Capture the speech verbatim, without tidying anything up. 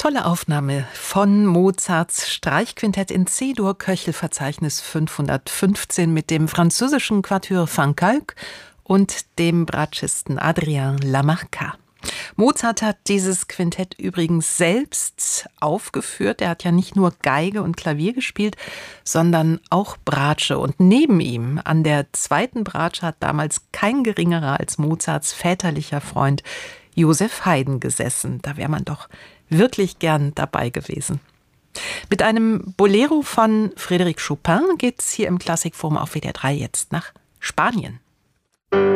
tolle Aufnahme von Mozarts Streichquintett in C-Dur, Köchelverzeichnis fünfhundertfünfzehn mit dem französischen Quatuor Van Kalk und dem Bratschisten Adrien Lamarca. Mozart hat dieses Quintett übrigens selbst aufgeführt. Er hat ja nicht nur Geige und Klavier gespielt, sondern auch Bratsche. Und neben ihm an der zweiten Bratsche hat damals kein geringerer als Mozarts väterlicher Freund Joseph Haydn gesessen. Da wäre man doch wirklich gern dabei gewesen. Mit einem Bolero von Frédéric Chopin geht's hier im Klassikforum auf W D R drei jetzt nach Spanien.